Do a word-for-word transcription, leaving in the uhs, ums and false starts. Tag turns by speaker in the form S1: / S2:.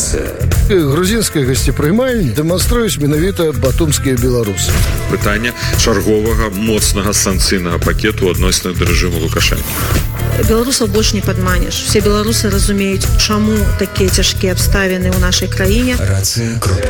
S1: Грузінскай гасцепрымальні дэманструюць менавіта батумскія беларусы.
S2: Пытанне чарговага моцнага санкцыйнага пакету адносна да рэжыму Лукашэнкі.
S3: Беларусаў больш не падманеш. Все беларусы разумеюць, чаму такія цяжкія абставіны ў нашай краіне.